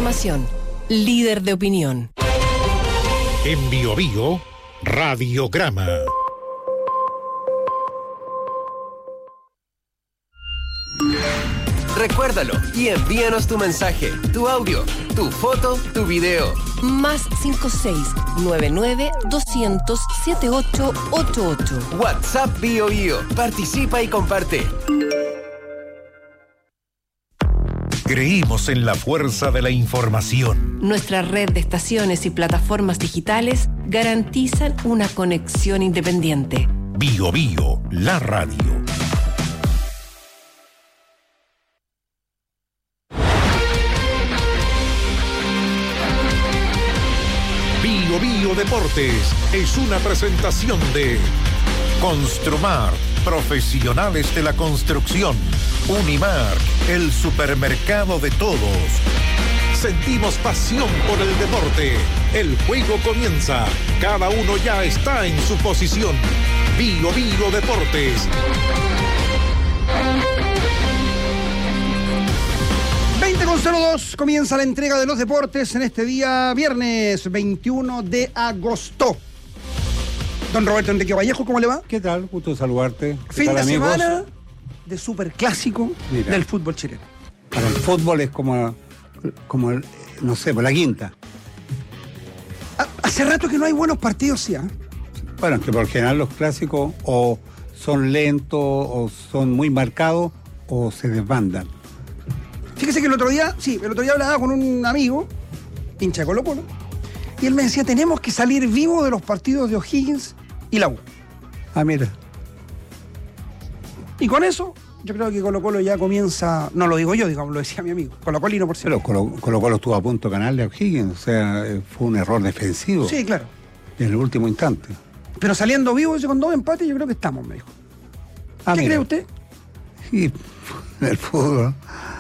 información. Líder de opinión. En Bio Bio, Radiograma. Recuérdalo y envíanos tu mensaje, tu audio, tu foto, tu video. Más 56-99-200-7888. WhatsApp Bio Bio. Participa y comparte. Creímos en la fuerza de la información. Nuestra red de estaciones y plataformas digitales garantizan una conexión independiente. Bio Bio, la radio. Bio Bio Deportes es una presentación de Construmar, profesionales de la construcción. Unimar, el supermercado de todos. Sentimos pasión por el deporte. El juego comienza. Cada uno ya está en su posición. Bio Bio Deportes. 20:02 comienza la entrega de los deportes en este día viernes 21 de agosto. Don Roberto Enrique Vallejo, ¿cómo le va? ¿Qué tal? Gusto saludarte. Fin de amigos? semana de superclásico del fútbol chileno. Para el fútbol es como no sé, por la quinta. Hace rato que no hay buenos partidos, ¿sí? Bueno, que por general los clásicos o son lentos o son muy marcados o se desbandan. Fíjese que el otro día hablaba con un amigo, hincha de Colo-Colo, y él me decía, tenemos que salir vivos de los partidos de O'Higgins y la U. Ah, mira. Y con eso, yo creo que Colo-Colo ya comienza, no lo digo yo, digamos, lo decía mi amigo, Colo-Colino por cierto. Pero Colo-Colo estuvo a punto de ganarle a O'Higgins, o sea, fue un error defensivo. Sí, claro. En el último instante. Pero saliendo vivos con 2 empates, yo creo que estamos, me dijo. ¿Qué cree usted? Sí, en el fútbol.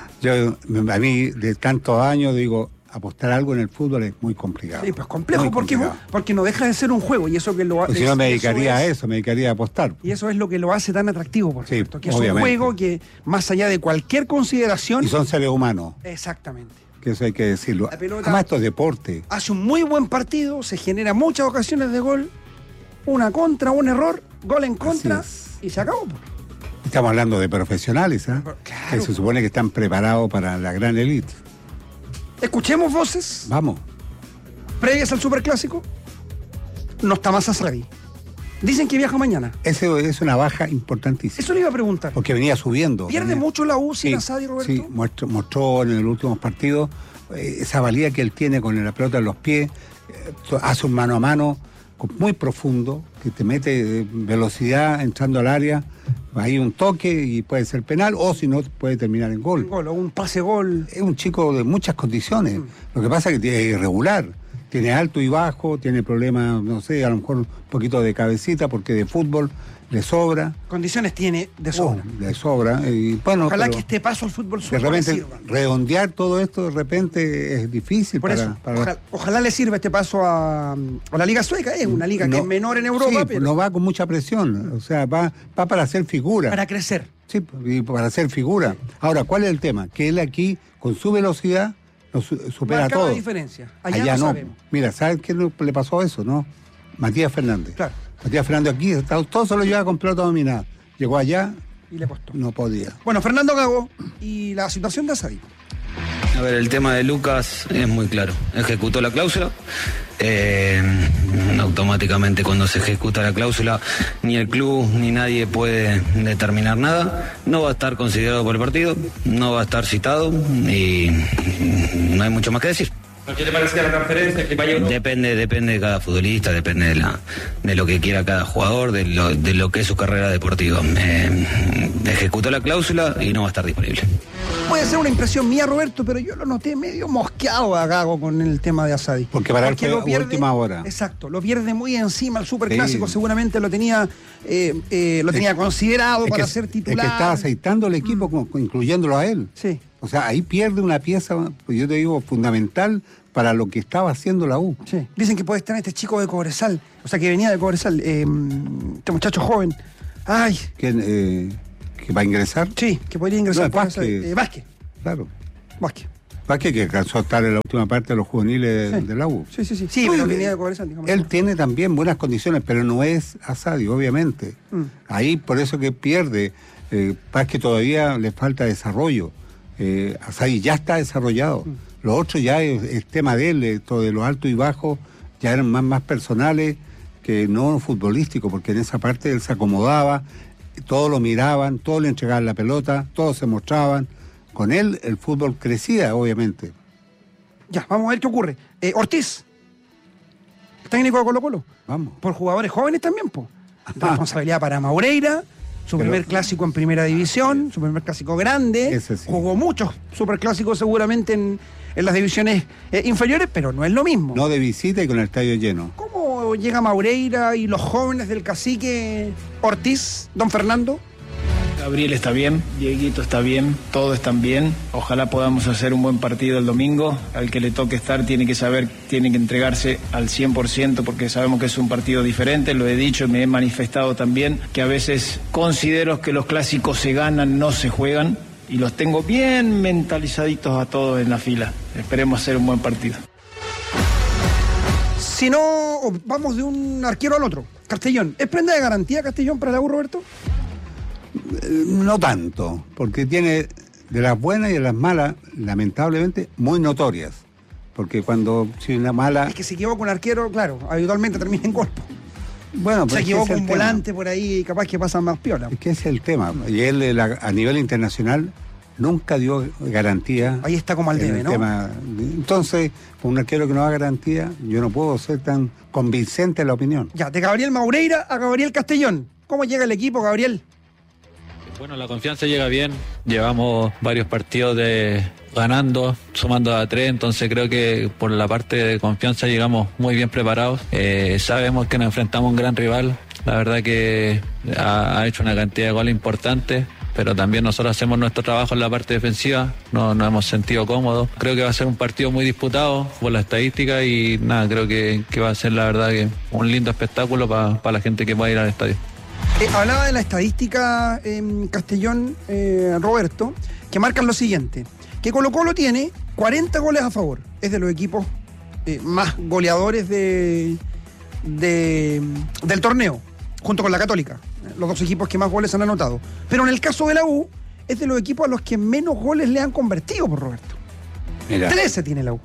A mí, de tantos años, digo, apostar algo en el fútbol es muy complicado. Sí, pues complejo, porque no deja de ser un juego y eso que lo hace. Si no me dedicaría a eso, me dedicaría a apostar. Y eso es lo que lo hace tan atractivo, por cierto. Que obviamente. Es un juego que, más allá de cualquier consideración. Y son seres humanos. Exactamente. Que eso hay que decirlo. Además, esto es deporte. Hace un muy buen partido, se genera muchas ocasiones de gol, una contra, un error, gol en contra y se acabó. Estamos hablando de profesionales, ¿eh? Claro. Que se supone que están preparados para la gran élite. Escuchemos voces. Vamos. Previas al superclásico, no está más Asadi. Dicen que viaja mañana. Eso es una baja importantísima. Eso le iba a preguntar. Porque venía subiendo. ¿Pierde mucho la U sin Asadi, Roberto? Sí, mostró en el último partido esa valía que él tiene con la pelota en los pies. Hace un mano a mano muy profundo, que te mete velocidad entrando al área. Hay un toque y puede ser penal, o si no, puede terminar en gol. Un gol o un pase-gol. Es un chico de muchas condiciones. Lo que pasa es que es irregular. Tiene alto y bajo, tiene problemas, no sé, a lo mejor un poquito de cabecita, porque de fútbol le sobra. Condiciones tiene de sobra. Le sobra. Y bueno, ojalá que este paso al fútbol de repente redondear todo esto de repente es difícil. Por eso, ojalá le sirva este paso a la Liga Sueca. Es una liga que es menor en Europa. Sí, pero no va con mucha presión. O sea, va para hacer figura. Para crecer. Sí, y para hacer figura. Ahora, ¿cuál es el tema? Que él aquí, con su velocidad, lo supera todo. La diferencia. Allá no. Sabemos. Mira, ¿sabes qué le pasó a eso, no? Matías Fernández. Claro. Matías Fernández aquí, todo se lo lleva con pelota dominada. Llegó allá y le costó. No podía. Bueno, Fernando Gago y la situación de Asadi. A ver, el tema de Lucas es muy claro. Ejecutó la cláusula. Automáticamente cuando se ejecuta la cláusula, ni el club ni nadie puede determinar nada. No va a estar considerado por el partido, no va a estar citado y no hay mucho más que decir. ¿Qué te parece la transferencia? Depende de cada futbolista, depende de lo que quiera cada jugador, de lo que es su carrera deportiva. Ejecutó la cláusula y no va a estar disponible. Puede ser una impresión mía, Roberto, pero yo lo noté medio mosqueado a Gago con el tema de Asadi. Porque para él fue la última hora. Exacto, lo pierde muy encima el superclásico, seguramente lo tenía considerado para ser titular. Es que estaba aceitando el equipo, incluyéndolo a él. Sí. O sea, ahí pierde una pieza, yo te digo, fundamental para lo que estaba haciendo la U. Sí. Dicen que puede estar este chico de Cobresal, o sea, que venía de Cobresal, este muchacho joven. Ay. ¿Que va a ingresar? Sí, que podría ingresar. No, Vázquez. Vázquez. Claro. Vázquez Vázquez, que alcanzó a estar en la última parte de los juveniles de la U. Sí, pero venía de Cobresal, digamos. Él tiene también buenas condiciones, pero no es Asadi, obviamente. Ahí por eso que pierde. Vázquez todavía le falta desarrollo. Asadi ya está desarrollado. Lo otro ya es tema de él, todo de los altos y bajos, ya eran más personales que no futbolísticos, porque en esa parte él se acomodaba, todos lo miraban, todos le entregaban la pelota, todos se mostraban. Con él el fútbol crecía, obviamente. Ya, vamos a ver qué ocurre. Ortiz, técnico de Colo-Colo. Vamos. Por jugadores jóvenes también, po. Responsabilidad para Maureira, su primer clásico en primera división, su primer clásico grande. Ese sí. Jugó muchos superclásicos seguramente en las divisiones inferiores, pero no es lo mismo. No de visita y con el estadio lleno. ¿Cómo llega Maureira y los jóvenes del cacique Ortiz, don Fernando? Gabriel está bien, Dieguito está bien, todos están bien. Ojalá podamos hacer un buen partido el domingo. Al que le toque estar tiene que saber, tiene que entregarse al 100% porque sabemos que es un partido diferente. Lo he dicho y me he manifestado también que a veces considero que los clásicos se ganan, no se juegan. Y los tengo bien mentalizaditos a todos en la fila. Esperemos hacer un buen partido. Si no, vamos de un arquero al otro. Castellón. ¿Es prenda de garantía Castellón para la U, Roberto? No tanto, porque tiene de las buenas y de las malas, lamentablemente, muy notorias. Porque cuando si una mala... Es que se equivoca un arquero, claro, habitualmente termina en golpe. Bueno, se equivoca un volante por ahí y capaz que pasan más piola. Es que ese es el tema. Y él a nivel internacional nunca dio garantía. Ahí está como al debe, ¿no? Entonces, con un arquero que no da garantía, yo no puedo ser tan convincente en la opinión. Ya, de Gabriel Maureira a Gabriel Castellón. ¿Cómo llega el equipo, Gabriel? Bueno, la confianza llega bien, llevamos varios partidos ganando, sumando a 3, entonces creo que por la parte de confianza llegamos muy bien preparados. Sabemos que nos enfrentamos a un gran rival, la verdad que ha hecho una cantidad de goles importantes, pero también nosotros hacemos nuestro trabajo en la parte defensiva, nos hemos sentido cómodos. Creo que va a ser un partido muy disputado por la estadística y nada, creo que va a ser la verdad que un lindo espectáculo para la gente que va a ir al estadio. Hablaba de la estadística en Castellón, Roberto, que marcan lo siguiente, que Colo-Colo tiene 40 goles a favor, es de los equipos más goleadores del torneo, junto con la Católica, los dos equipos que más goles han anotado. Pero en el caso de la U, es de los equipos a los que menos goles le han convertido, por Roberto. Mira. 13 tiene la U.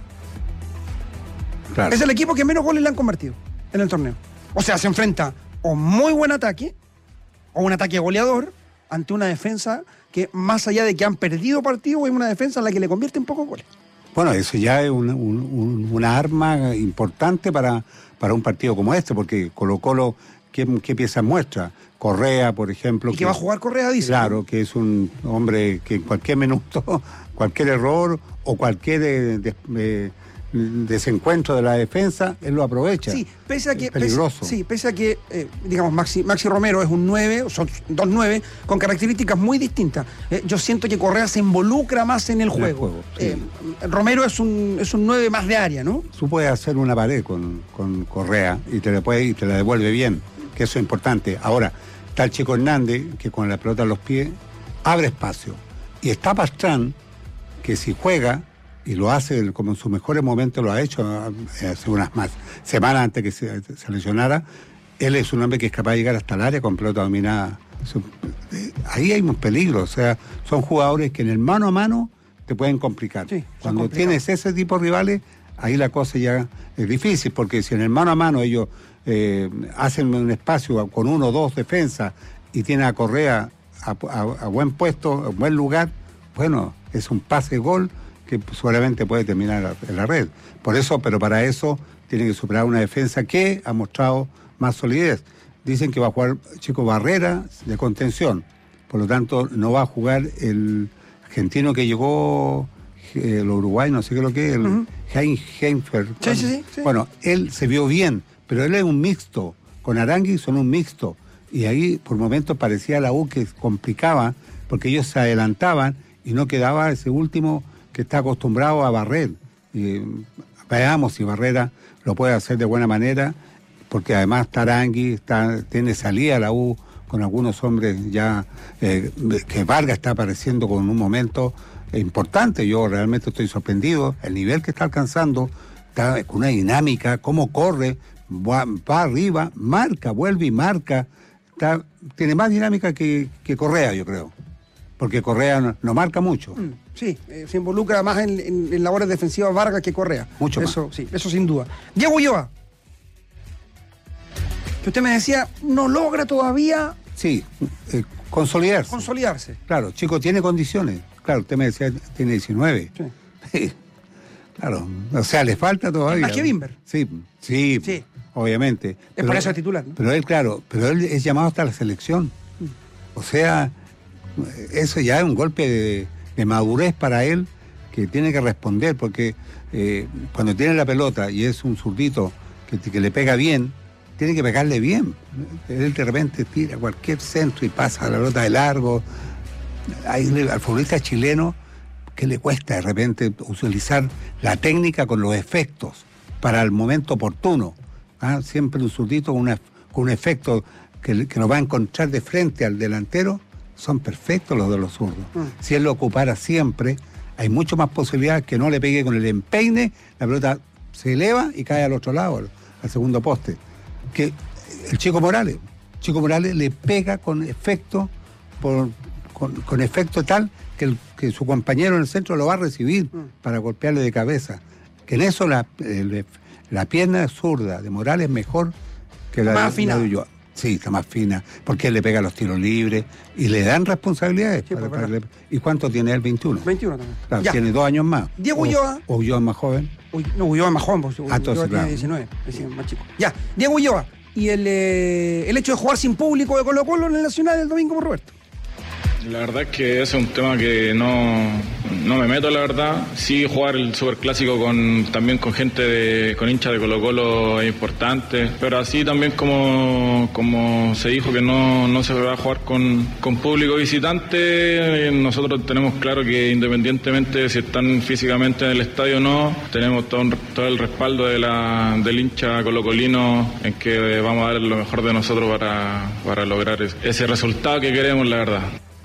Claro. Es el equipo que menos goles le han convertido en el torneo. O sea, se enfrenta o muy buen ataque, o un ataque goleador, ante una defensa que, más allá de que han perdido partidos, es una defensa en la que le convierte en pocos goles. Bueno, eso ya es una arma importante para un partido como este, porque Colo-Colo, ¿qué pieza muestra? Correa, por ejemplo. Y que va a jugar Correa, dice. Claro, que es un hombre que en cualquier minuto, cualquier error o cualquier desencuentro de la defensa, él lo aprovecha. Sí, pese a que, es peligroso. Pese a que digamos, Maxi Romero es un 9, son dos 9, con características muy distintas. Yo siento que Correa se involucra más en el juego. Sí. Romero es un 9 más de área, ¿no? Tú puedes hacer una pared con Correa y te la devuelve bien, que eso es importante. Ahora, está el Chico Hernández, que con la pelota en los pies abre espacio. Y está Pastrán, que si juega, y lo hace como en sus mejores momentos, lo ha hecho hace unas más semanas antes que se lesionara. Él es un hombre que es capaz de llegar hasta el área con pelota dominada. Ahí hay un peligro, o sea, son jugadores que en el mano a mano te pueden complicar. Sí, cuando tienes ese tipo de rivales, ahí la cosa ya es difícil, porque si en el mano a mano ellos hacen un espacio con 1 o 2 defensas y tienen a Correa a buen puesto, a buen lugar, bueno, es un pase-gol que solamente puede terminar en la red. Por eso, pero para eso tiene que superar una defensa que ha mostrado más solidez. Dicen que va a jugar Chico Barrera de contención, por lo tanto no va a jugar el argentino que llegó, el Uruguay, no sé qué es lo que es, el Heinfer. Sí. Bueno, él se vio bien, pero él es un mixto, con Arangui son un mixto, y ahí por momentos parecía la U que complicaba, porque ellos se adelantaban y no quedaba ese último que está acostumbrado a barrer. Veamos si Barrera lo puede hacer de buena manera, porque además Tarangui tiene salida a la U con algunos hombres ya, que Vargas está apareciendo con un momento importante. Yo realmente estoy sorprendido. El nivel que está alcanzando, está con una dinámica, cómo corre, va arriba, marca, vuelve y marca. Tiene más dinámica que Correa, yo creo. Porque Correa no marca mucho. Sí, se involucra más en labores defensivas Vargas que Correa. Mucho más. Sí, eso sin duda. Diego Ulloa, que usted me decía, no logra todavía... Sí, consolidarse. Consolidarse. Claro, chico, tiene condiciones. Claro, usted me decía, tiene 19. Sí. Claro, o sea, le falta todavía. Más que Bimber. Sí, obviamente. Es por eso es titular, ¿no? Pero él es llamado hasta la selección. O sea, eso ya es un golpe de madurez para él que tiene que responder, porque cuando tiene la pelota y es un zurdito que le pega bien, tiene que pegarle bien. Él de repente tira cualquier centro y pasa la pelota de largo. Al futbolista chileno, ¿qué le cuesta de repente utilizar la técnica con los efectos para el momento oportuno? Siempre un zurdito con un efecto que nos va a encontrar de frente al delantero, son perfectos los de los zurdos. Si él lo ocupara siempre, hay mucho más posibilidades que no le pegue con el empeine, la pelota se eleva y cae al otro lado, al segundo poste. Que el Chico Morales le pega con efecto, con efecto tal que su compañero en el centro lo va a recibir para golpearle de cabeza. Que en eso la pierna zurda de Morales es mejor que la de Ulloa. Sí, está más fina, porque él le pega los tiros libres y le dan responsabilidades. ¿Y cuánto tiene él? 21. 21 también. Claro, tiene 2 años más. Diego Ulloa. ¿O Ulloa es más joven? Ulloa es más joven, porque entonces, tiene 19, es más chico. Ya, Diego Ulloa. Y el hecho de jugar sin público de Colo-Colo en el Nacional el domingo por Roberto. La verdad es que ese es un tema que no me meto, la verdad. Sí, jugar el Superclásico también con gente con hinchas de Colo-Colo es importante, pero así también como se dijo que no se va a jugar con público visitante, nosotros tenemos claro que independientemente de si están físicamente en el estadio o no, tenemos todo el respaldo del hincha colocolino en que vamos a dar lo mejor de nosotros para lograr ese resultado que queremos, la verdad.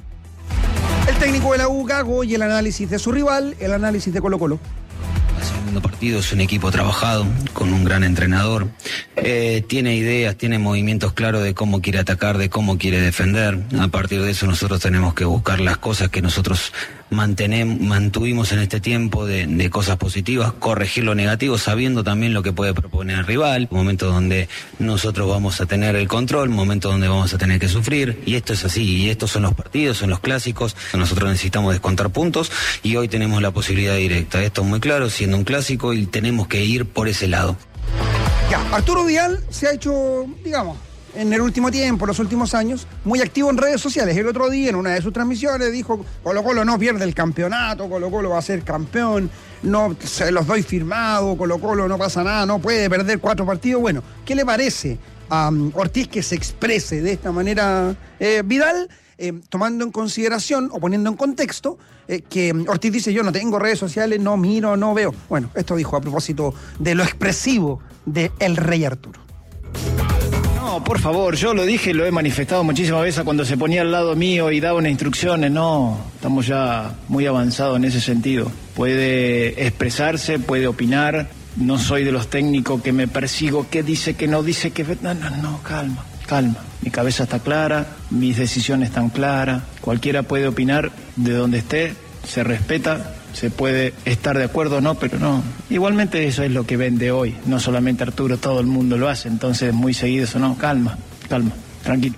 El técnico de la U, Gago, y el análisis de su rival, el análisis de Colo-Colo. El segundo partido es un equipo trabajado, con un gran entrenador. Tiene ideas, tiene movimientos claros de cómo quiere atacar, de cómo quiere defender. A partir de eso nosotros tenemos que buscar las cosas que nosotros mantuvimos en este tiempo de cosas positivas, corregir lo negativo, sabiendo también lo que puede proponer el rival, momentos donde nosotros vamos a tener el control, momentos donde vamos a tener que sufrir, y esto es así, y estos son los partidos, son los clásicos, nosotros necesitamos descontar puntos, y hoy tenemos la posibilidad directa, esto es muy claro, siendo un clásico, y tenemos que ir por ese lado. Ya, Arturo Vidal se ha hecho, digamos, en el último tiempo, los últimos años, muy activo en redes sociales. El otro día, en una de sus transmisiones, dijo: Colo-Colo no pierde el campeonato, Colo-Colo va a ser campeón, no se los doy firmado, Colo-Colo no pasa nada, no puede perder 4 partidos. Bueno, ¿qué le parece a Ortiz que se exprese de esta manera Vidal? Tomando en consideración o poniendo en contexto que Ortiz dice: yo no tengo redes sociales, no miro, no veo. Bueno, esto dijo a propósito de lo expresivo de el Rey Arturo. No, por favor, yo lo dije y lo he manifestado muchísimas veces cuando se ponía al lado mío y daba unas instrucciones. No, estamos ya muy avanzados en ese sentido. Puede expresarse, puede opinar. No soy de los técnicos que me persigo, qué dice, qué no dice, qué... No, calma. Mi cabeza está clara, mis decisiones están claras. Cualquiera puede opinar de donde esté, se respeta. Se puede estar de acuerdo o no, pero no. Igualmente eso es lo que vende hoy. No solamente Arturo, todo el mundo lo hace. Entonces, muy seguido eso, no. Calma, tranquilo.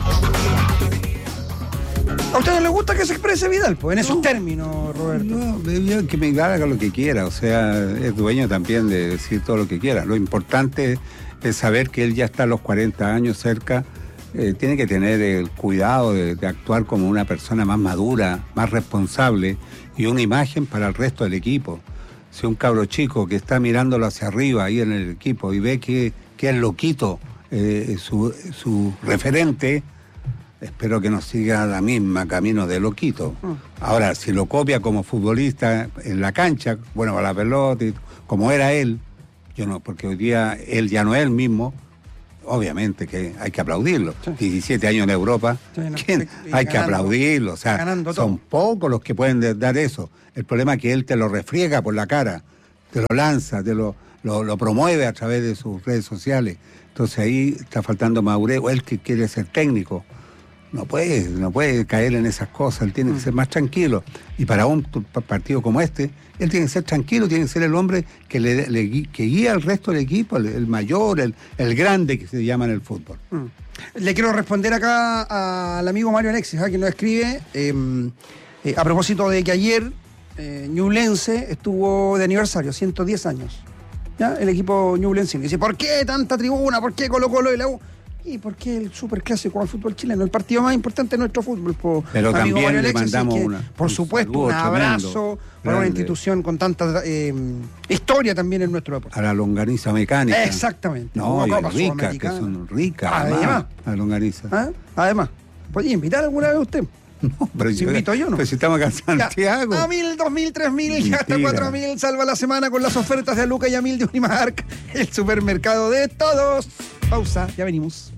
¿A usted no le gusta que se exprese Vidal? Pues en esos términos, Roberto. No, que me haga lo que quiera. O sea, es dueño también de decir todo lo que quiera. Lo importante es saber que él ya está a los 40 años cerca. Tiene que tener el cuidado de actuar como una persona más madura, más responsable y una imagen para el resto del equipo. Si un cabro chico que está mirándolo hacia arriba ahí en el equipo y ve que es loquito su referente, espero que no siga la misma camino de loquito. Ahora, si lo copia como futbolista en la cancha, bueno, a la pelota, como era él, yo no, porque hoy día él ya no es el mismo. obviamente que hay que aplaudirlo. Sí. 17 años en Europa, Sí, no, ¿quién? y Hay que ganando, aplaudirlo. O sea, ganando son todo. pocos los que pueden dar eso. El problema es que él te lo refriega por la cara, te lo lanza, te lo promueve a través de sus redes sociales. Entonces ahí está faltando madurez. O él que quiere ser técnico, no puede caer en esas cosas. Él tiene que ser más tranquilo. Y para un partido como este, él tiene que ser tranquilo, tiene que ser el hombre que que guía al resto del equipo, el mayor, el grande que se llama en el fútbol. Le quiero responder acá al amigo Mario Alexis, que nos escribe a propósito de que ayer Ñublense estuvo de aniversario, 110 años. ¿Ya? El equipo ñublense dice, ¿por qué tanta tribuna? ¿Por qué Colo-Colo y la U? ¿Y por qué el superclásico al fútbol chileno? El partido más importante de nuestro fútbol. Pero también Mario le Alexis, mandamos por supuesto, un abrazo para una institución con tanta historia también en nuestro deporte. A la longaniza mecánica. Exactamente. No, y ricas, que son ricas. Además, la longaniza. Además, ¿podría invitar alguna vez a usted? No, pero si invito yo, ¿no? Pero si estamos acá en Santiago. A 1.000, 2.000, 3.000 y hasta 4.000 salva la semana con las ofertas de Luca y a 1.000 de Unimark, el supermercado de todos. Pausa, ya venimos.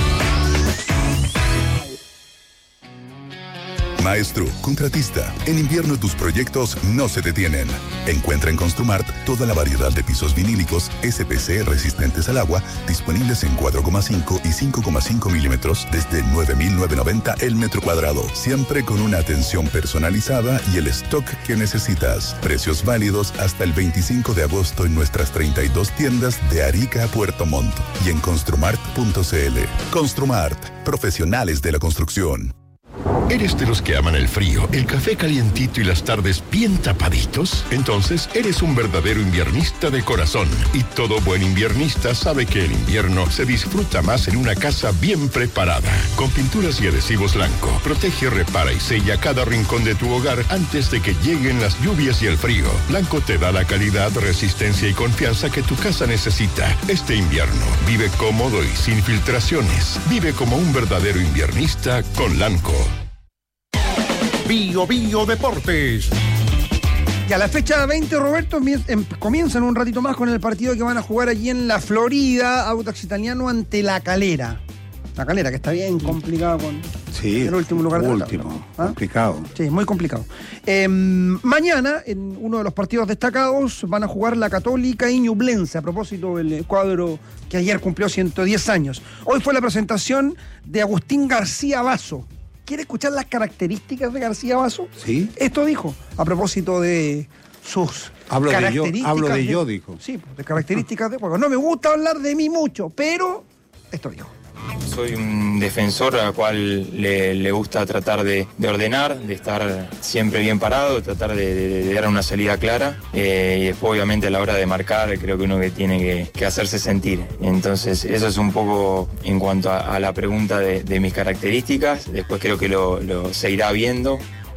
Maestro, contratista, en invierno tus proyectos no se detienen. Encuentra en Construmart toda la variedad de pisos vinílicos SPC resistentes al agua, disponibles en 4,5 y 5,5 milímetros desde 9.990 el metro cuadrado, siempre con una atención personalizada y el stock que necesitas. Precios válidos hasta el 25 de agosto en nuestras 32 tiendas de Arica a Puerto Montt y en construmart.cl. Construmart, profesionales de la construcción. ¿Eres de los que aman el frío, el café calientito y las tardes bien tapaditos? Entonces, eres un verdadero inviernista de corazón. Y todo buen inviernista sabe que el invierno se disfruta más en una casa bien preparada. Con pinturas y adhesivos Lanco, protege, repara y sella cada rincón de tu hogar antes de que lleguen las lluvias y el frío. Lanco te da la calidad, resistencia y confianza que tu casa necesita. Este invierno, vive cómodo y sin filtraciones. Vive como un verdadero inviernista con Lanco. Bio Bio Deportes. Ya la fecha 20, Roberto, comienza en un ratito más con el partido que van a jugar allí en la Florida, Audax Italiano ante La Calera. La Calera, que está bien complicado con el último lugar de la tabla. Complicado. Sí, muy complicado. Mañana, en uno de los partidos destacados, van a jugar la Católica y Ñublense, a propósito del cuadro que ayer cumplió 110 años. Hoy fue la presentación de Agustín García Basso. ¿Quiere escuchar las características de García Basso? Sí. Esto dijo, a propósito de sus características. Dijo. Sí, de características de juego. No me gusta hablar de mí mucho, pero esto dijo. Soy un defensor al cual le gusta tratar de ordenar, de estar siempre bien parado, de tratar de dar una salida clara y después obviamente a la hora de marcar creo que uno que tiene que hacerse sentir. Entonces eso es un poco en cuanto a la pregunta de mis características, después creo que lo se irá viendo.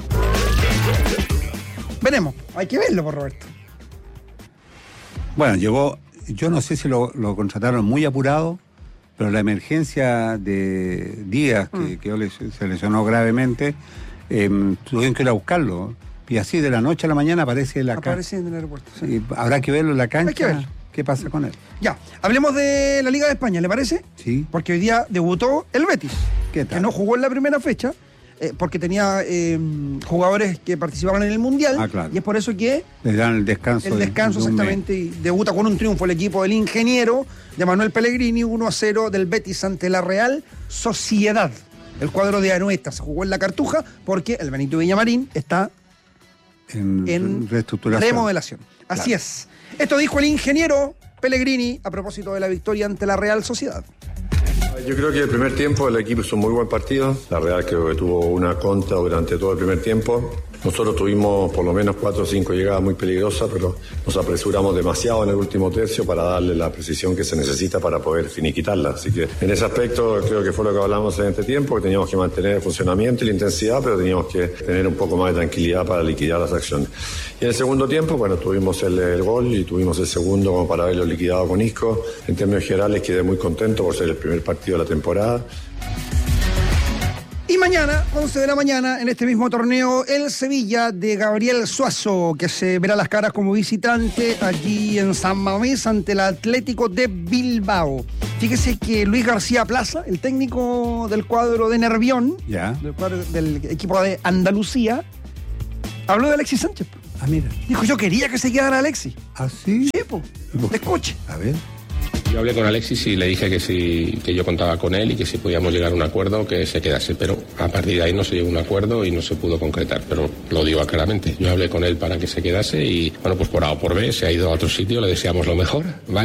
Veremos, hay que verlo por Roberto. Bueno, llegó, yo no sé si lo contrataron muy apurado, pero la emergencia de Díaz, que se lesionó gravemente, tuvieron que ir a buscarlo. Y así de la noche a la mañana aparece en la cancha. Aparece en el aeropuerto. Sí. Habrá que verlo en la cancha. Hay que verlo. ¿Qué pasa con él? Ya, hablemos de la Liga de España, ¿le parece? Sí. Porque hoy día debutó el Betis. ¿Qué tal? Que no jugó en la primera fecha, porque tenía jugadores que participaban en el Mundial. Ah, claro. Y es por eso que le dan el descanso. El descanso, exactamente. Y debuta con un triunfo el equipo del ingeniero de Manuel Pellegrini, 1-0 del Betis ante la Real Sociedad. El cuadro de Anoeta se jugó en la Cartuja porque el Benito Villamarín está en reestructuración. Remodelación. Así es. Esto dijo el ingeniero Pellegrini a propósito de la victoria ante la Real Sociedad. Yo creo que el primer tiempo el equipo hizo un muy buen partido. La Real creo que tuvo una contra durante todo el primer tiempo. Nosotros tuvimos por lo menos 4 o 5 llegadas muy peligrosas, pero nos apresuramos demasiado en el último tercio para darle la precisión que se necesita para poder finiquitarla. Así que en ese aspecto creo que fue lo que hablamos en este tiempo, que teníamos que mantener el funcionamiento y la intensidad, pero teníamos que tener un poco más de tranquilidad para liquidar las acciones. Y en el segundo tiempo, bueno, tuvimos el gol y tuvimos el segundo como para haberlo liquidado con Isco. En términos generales quedé muy contento por ser el primer partido de la temporada. Y mañana, 11 de la mañana, en este mismo torneo, el Sevilla de Gabriel Suazo, que se verá las caras como visitante allí en San Mamés ante el Atlético de Bilbao. Fíjese que Luis García Plaza, el técnico del cuadro de Nervión, Ya. del equipo de Andalucía, habló de Alexis Sánchez. Ah, mira. Dijo, yo quería que se quedara Alexis. ¿Ah, sí? Sí, pues. Escuche. A ver. Yo hablé con Alexis y le dije que yo contaba con él y que si podíamos llegar a un acuerdo que se quedase, pero a partir de ahí no se llegó a un acuerdo y no se pudo concretar, pero lo digo claramente. Yo hablé con él para que se quedase y, bueno, pues por A o por B se ha ido a otro sitio, le deseamos lo mejor, ¿vale?